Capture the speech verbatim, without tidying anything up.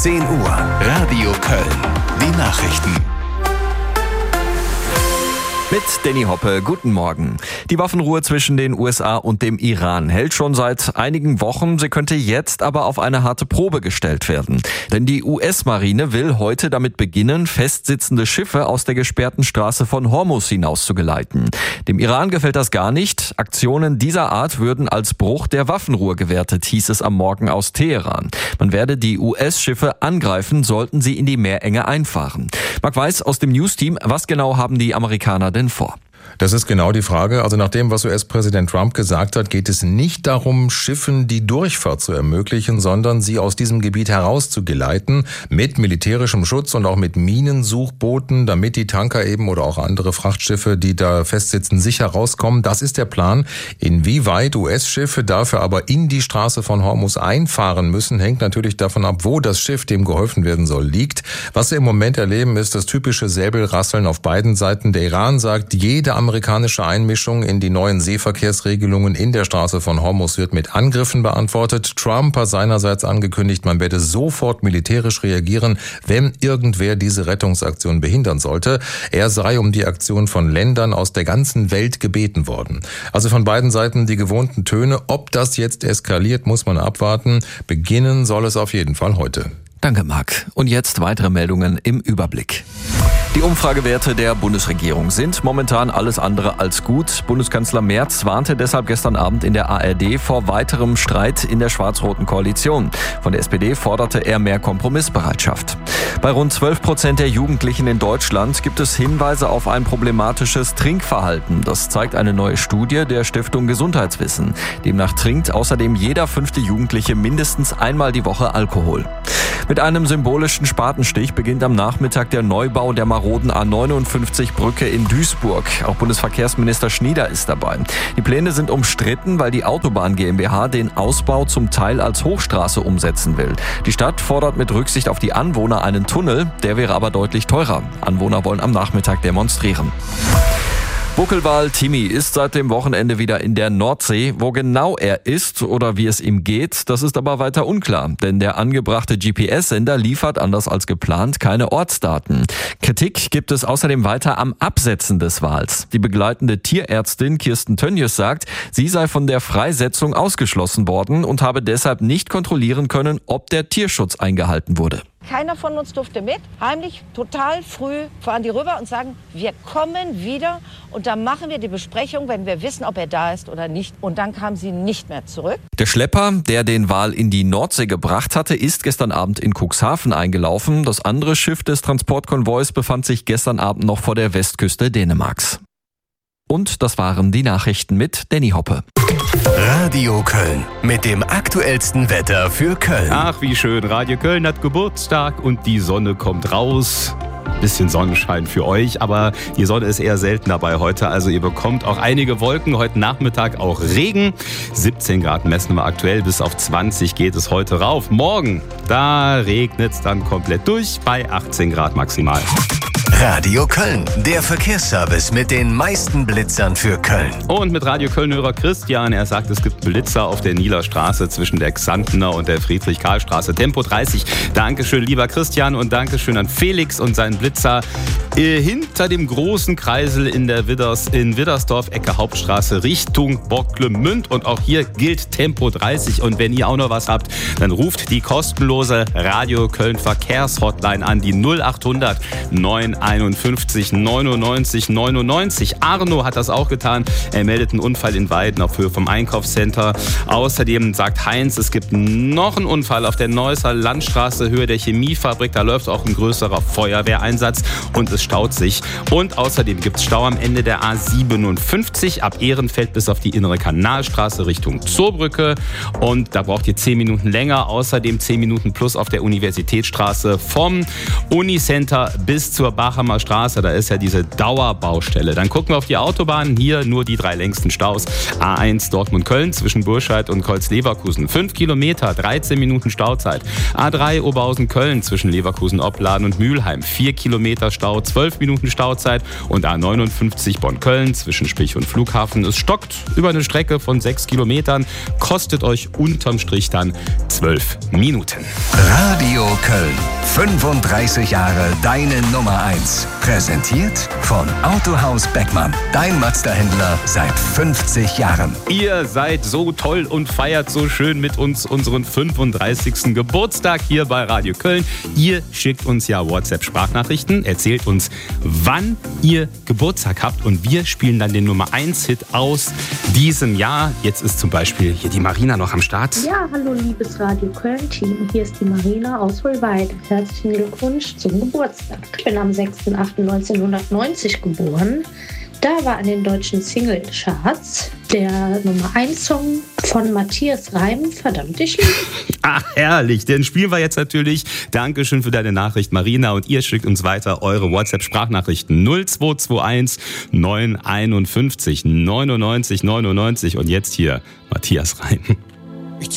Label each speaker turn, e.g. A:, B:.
A: zehn Uhr, Radio Köln. Die Nachrichten.
B: Mit Danny Hoppe, guten Morgen. Die Waffenruhe zwischen den U S A und dem Iran hält schon seit einigen Wochen. Sie könnte jetzt aber auf eine harte Probe gestellt werden. Denn die U S-Marine will heute damit beginnen, festsitzende Schiffe aus der gesperrten Straße von Hormuz hinauszugeleiten. Dem Iran gefällt das gar nicht. Aktionen dieser Art würden als Bruch der Waffenruhe gewertet, hieß es am Morgen aus Teheran. Man werde die U S-Schiffe angreifen, sollten sie in die Meerenge einfahren. Marc Weiß aus dem News-Team, was genau haben die Amerikaner denn vor?
C: Das ist genau die Frage. Also nach dem, was U S-Präsident Trump gesagt hat, geht es nicht darum, Schiffen die Durchfahrt zu ermöglichen, sondern sie aus diesem Gebiet herauszugeleiten mit militärischem Schutz und auch mit Minensuchbooten, damit die Tanker eben oder auch andere Frachtschiffe, die da festsitzen, sicher rauskommen. Das ist der Plan. Inwieweit U S-Schiffe dafür aber in die Straße von Hormuz einfahren müssen, hängt natürlich davon ab, wo das Schiff, dem geholfen werden soll, liegt. Was wir im Moment erleben, ist das typische Säbelrasseln auf beiden Seiten. Der Iran sagt, jede amerikanische Einmischung in die neuen Seeverkehrsregelungen in der Straße von Hormuz wird mit Angriffen beantwortet. Trump hat seinerseits angekündigt, man werde sofort militärisch reagieren, wenn irgendwer diese Rettungsaktion behindern sollte. Er sei um die Aktion von Ländern aus der ganzen Welt gebeten worden. Also von beiden Seiten die gewohnten Töne. Ob das jetzt eskaliert, muss man abwarten. Beginnen soll es auf jeden Fall heute.
B: Danke, Marc. Und jetzt weitere Meldungen im Überblick. Die Umfragewerte der Bundesregierung sind momentan alles andere als gut. Bundeskanzler Merz warnte deshalb gestern Abend in der A R D vor weiterem Streit in der schwarz-roten Koalition. Von der S P D forderte er mehr Kompromissbereitschaft. Bei rund zwölf Prozent der Jugendlichen in Deutschland gibt es Hinweise auf ein problematisches Trinkverhalten. Das zeigt eine neue Studie der Stiftung Gesundheitswissen. Demnach trinkt außerdem jeder fünfte Jugendliche mindestens einmal die Woche Alkohol. Mit einem symbolischen Spatenstich beginnt am Nachmittag der Neubau der maroden A neunundfünfzig Brücke in Duisburg. Auch Bundesverkehrsminister Schnieder ist dabei. Die Pläne sind umstritten, weil die Autobahn GmbH den Ausbau zum Teil als Hochstraße umsetzen will. Die Stadt fordert mit Rücksicht auf die Anwohner einen Tunnel, der wäre aber deutlich teurer. Anwohner wollen am Nachmittag demonstrieren. Buckelwal Timmy ist seit dem Wochenende wieder in der Nordsee. Wo genau er ist oder wie es ihm geht, das ist aber weiter unklar. Denn der angebrachte G P S-Sender liefert, anders als geplant, keine Ortsdaten. Kritik gibt es außerdem weiter am Absetzen des Wals. Die begleitende Tierärztin Kirsten Tönjes sagt, sie sei von der Freisetzung ausgeschlossen worden und habe deshalb nicht kontrollieren können, ob der Tierschutz eingehalten wurde.
D: Keiner von uns durfte mit. Heimlich, total früh fahren die rüber und sagen, wir kommen wieder und dann machen wir die Besprechung, wenn wir wissen, ob er da ist oder nicht. Und dann kamen sie nicht mehr zurück.
B: Der Schlepper, der den Wal in die Nordsee gebracht hatte, ist gestern Abend in Cuxhaven eingelaufen. Das andere Schiff des Transportkonvois befand sich gestern Abend noch vor der Westküste Dänemarks. Und das waren die Nachrichten mit Danny Hoppe.
A: Radio Köln mit dem aktuellsten Wetter für Köln.
E: Ach, wie schön. Radio Köln hat Geburtstag und die Sonne kommt raus. Bisschen Sonnenschein für euch, aber die Sonne ist eher selten dabei heute. Also ihr bekommt auch einige Wolken. Heute Nachmittag auch Regen. siebzehn Grad messen wir aktuell. Bis auf zwanzig geht es heute rauf. Morgen, da regnet es dann komplett durch bei achtzehn Grad maximal.
A: Radio Köln, der Verkehrsservice mit den meisten Blitzern für Köln.
E: Und mit Radio Köln-Hörer Christian, er sagt, es gibt Blitzer auf der Nieler Straße zwischen der Xantener und der Friedrich-Karl-Straße. Tempo dreißig. Dankeschön, lieber Christian, und Dankeschön an Felix und seinen Blitzer äh, hinter dem großen Kreisel in der Widders, in Widdersdorf, Ecke Hauptstraße, Richtung Bocklemünd. Und auch hier gilt Tempo dreißig. Und wenn ihr auch noch was habt, dann ruft die kostenlose Radio Köln Verkehrshotline an, die null achthundert neun einundfünfzig neunundneunzig neunundneunzig. Arno hat das auch getan. Er meldet einen Unfall in Weiden auf Höhe vom Einkaufscenter. Außerdem sagt Heinz, es gibt noch einen Unfall auf der Neusser Landstraße, Höhe der Chemiefabrik. Da läuft auch ein größerer Feuerwehreinsatz und es staut sich. Und außerdem gibt es Stau am Ende der A siebenundfünfzig ab Ehrenfeld bis auf die innere Kanalstraße Richtung Zoobrücke. Und da braucht ihr zehn Minuten länger. Außerdem zehn Minuten plus auf der Universitätsstraße vom Unicenter bis zur Bach Oberhammer Straße, da ist ja diese Dauerbaustelle. Dann gucken wir auf die Autobahn, hier nur die drei längsten Staus. A eins Dortmund-Köln zwischen Burscheid und Kolz-Leverkusen. fünf Kilometer, dreizehn Minuten Stauzeit. A drei Oberhausen-Köln zwischen Leverkusen-Opladen und Mülheim. vier Kilometer Stau, zwölf Minuten Stauzeit. Und A neunundfünfzig Bonn-Köln zwischen Spich und Flughafen. Es stockt über eine Strecke von sechs Kilometern. Kostet euch unterm Strich dann zwölf Minuten.
A: Radio Köln. fünfunddreißig Jahre deine Nummer eins. Präsentiert von Autohaus Beckmann. Dein Mazda-Händler seit fünfzig Jahren.
E: Ihr seid so toll und feiert so schön mit uns unseren fünfunddreißigsten Geburtstag hier bei Radio Köln. Ihr schickt uns ja WhatsApp-Sprachnachrichten, erzählt uns, wann ihr Geburtstag habt und wir spielen dann den Nummer eins Hit aus diesem Jahr. Jetzt ist zum Beispiel hier die Marina noch am Start.
F: Ja, hallo liebes Radio Köln-Team. Hier ist die Marina aus Hohlweide. Herzlichen Glückwunsch zum Geburtstag. Ich bin am sechster achter neunzehnhundertneunzig geboren. Da war an den deutschen Single-Charts der Nummer eins Song von Matthias Reim, Verdammt, ich liebe.
E: Ach, herrlich. Den spielen wir jetzt natürlich. Dankeschön für deine Nachricht, Marina. Und ihr schickt uns weiter eure WhatsApp-Sprachnachrichten null zwei zwei eins neun fünf eins neunundneunzig neunundneunzig neunundneunzig. Und jetzt hier Matthias Reim.